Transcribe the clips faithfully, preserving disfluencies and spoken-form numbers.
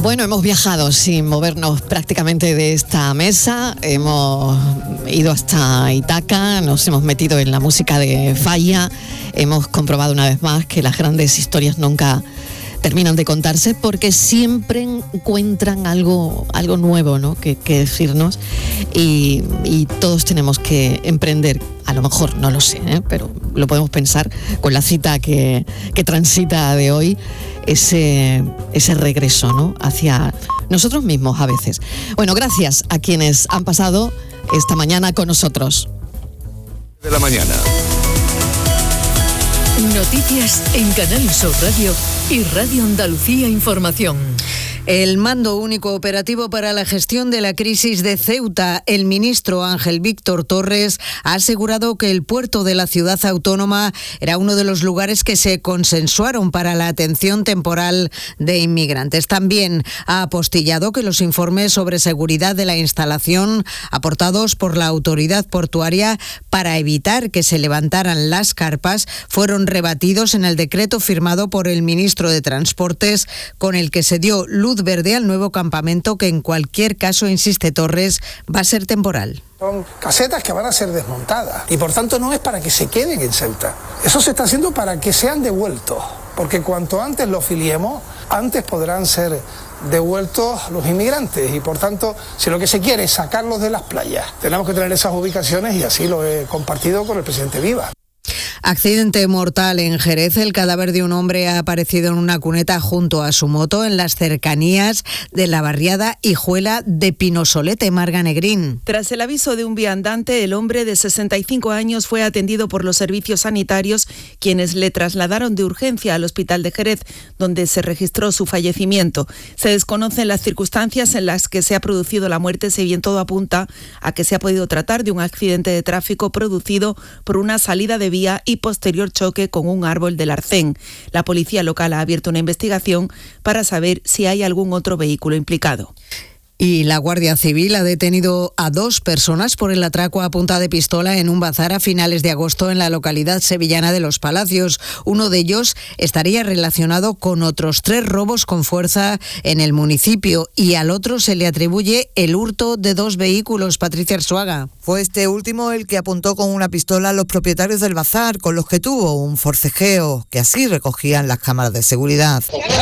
Bueno, hemos viajado sin movernos prácticamente de esta mesa, hemos ido hasta Ítaca, nos hemos metido en la música de Falla, hemos comprobado una vez más que las grandes historias nunca terminan de contarse porque siempre encuentran algo, algo nuevo, ¿no?, que, que decirnos y, y todos tenemos que emprender, a lo mejor, no lo sé, ¿eh?, pero lo podemos pensar con la cita que, que transita de hoy, ese, ese regreso, ¿no?, hacia nosotros mismos a veces. Bueno, gracias a quienes han pasado esta mañana con nosotros. De la mañana. Noticias en Canal Sur Radio y Radio Andalucía Información. El Mando Único Operativo para la Gestión de la Crisis de Ceuta, el ministro Ángel Víctor Torres, ha asegurado que el puerto de la ciudad autónoma era uno de los lugares que se consensuaron para la atención temporal de inmigrantes. También ha apostillado que los informes sobre seguridad de la instalación aportados por la autoridad portuaria para evitar que se levantaran las carpas fueron rebatidos en el decreto firmado por el ministro de Transportes, con el que se dio luz verde al nuevo campamento que en cualquier caso, insiste Torres, va a ser temporal. Son casetas que van a ser desmontadas y por tanto no es para que se queden en Ceuta. Eso se está haciendo para que sean devueltos, porque cuanto antes los filiemos, antes podrán ser devueltos los inmigrantes y por tanto, si lo que se quiere es sacarlos de las playas, tenemos que tener esas ubicaciones y así lo he compartido con el presidente Viva. Accidente mortal en Jerez. El cadáver de un hombre ha aparecido en una cuneta junto a su moto en las cercanías de la barriada Hijuela de Pinosolete, Marga Negrín. Tras el aviso de un viandante, el hombre de sesenta y cinco años fue atendido por los servicios sanitarios, quienes le trasladaron de urgencia al hospital de Jerez, donde se registró su fallecimiento. Se desconocen las circunstancias en las que se ha producido la muerte, si bien todo apunta a que se ha podido tratar de un accidente de tráfico producido por una salida de vía y posterior choque con un árbol del arcén. La policía local ha abierto una investigación para saber si hay algún otro vehículo implicado. Y la Guardia Civil ha detenido a dos personas por el atraco a punta de pistola en un bazar a finales de agosto en la localidad sevillana de Los Palacios. Uno de ellos estaría relacionado con otros tres robos con fuerza en el municipio y al otro se le atribuye el hurto de dos vehículos. Patricia Arzuaga. Fue este último el que apuntó con una pistola a los propietarios del bazar, con los que tuvo un forcejeo, que así recogían las cámaras de seguridad.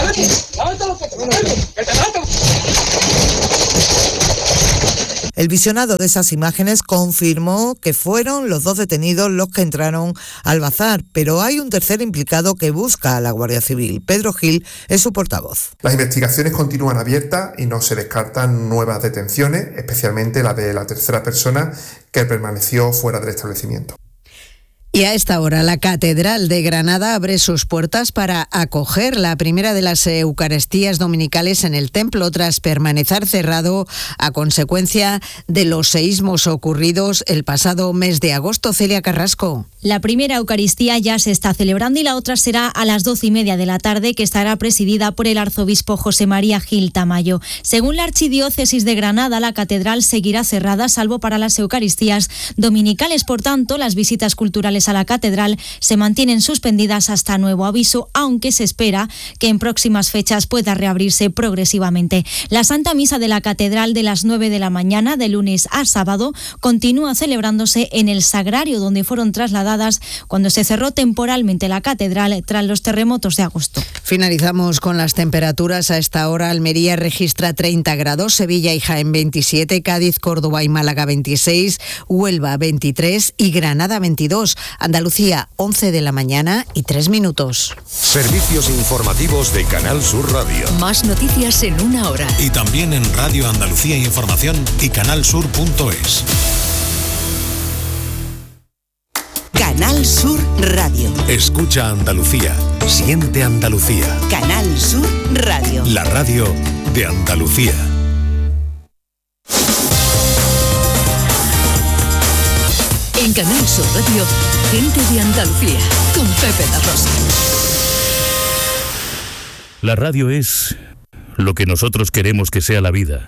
El visionado de esas imágenes confirmó que fueron los dos detenidos los que entraron al bazar, pero hay un tercer implicado que busca a la Guardia Civil. Pedro Gil es su portavoz. Las investigaciones continúan abiertas y no se descartan nuevas detenciones, especialmente la de la tercera persona que permaneció fuera del establecimiento. Y a esta hora la Catedral de Granada abre sus puertas para acoger la primera de las Eucaristías dominicales en el templo tras permanecer cerrado a consecuencia de los seísmos ocurridos el pasado mes de agosto. Celia Carrasco. La primera Eucaristía ya se está celebrando y la otra será a las doce y media de la tarde, que estará presidida por el arzobispo José María Gil Tamayo. Según la Archidiócesis de Granada, la catedral seguirá cerrada salvo para las Eucaristías dominicales. Por tanto, las visitas culturales a la catedral se mantienen suspendidas hasta nuevo aviso, aunque se espera que en próximas fechas pueda reabrirse progresivamente. La Santa Misa de la Catedral de las nueve de la mañana, de lunes a sábado, continúa celebrándose en el Sagrario, donde fueron trasladadas cuando se cerró temporalmente la catedral tras los terremotos de agosto. Finalizamos con las temperaturas. A esta hora Almería registra treinta grados, Sevilla y Jaén veintisiete, Cádiz, Córdoba y Málaga veintiséis, Huelva veintitrés y Granada veintidós. Andalucía, once de la mañana y tres minutos. Servicios informativos de Canal Sur Radio. Más noticias en una hora. Y también en Radio Andalucía Información y canalsur punto es. Canal Sur Radio. Escucha Andalucía. Siente Andalucía. Canal Sur Radio. La radio de Andalucía. En Canal Sur Radio, gente de Andalucía, con Pepe La Rosa. La radio es lo que nosotros queremos que sea la vida.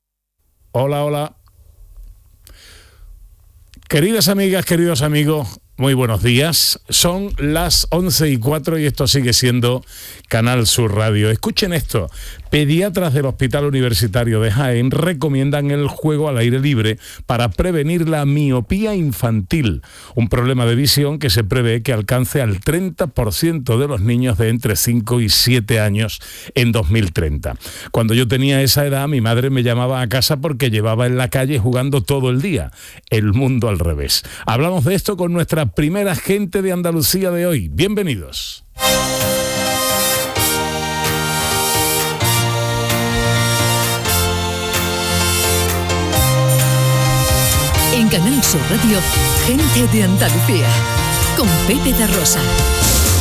Hola, hola. Queridas amigas, queridos amigos, Muy buenos días, son las once y cuatro y esto sigue siendo Canal Sur Radio. Escuchen esto, pediatras del Hospital Universitario de Jaén recomiendan el juego al aire libre para prevenir la miopía infantil, un problema de visión que se prevé que alcance al treinta por ciento de los niños de entre cinco y siete años en dos mil treinta. Cuando yo tenía esa edad, mi madre me llamaba a casa porque llevaba en la calle jugando todo el día, el mundo al revés. Hablamos de esto con nuestra primera gente de Andalucía de hoy. Bienvenidos. En Canal Sur Radio, gente de Andalucía, con Pepe de Rosa.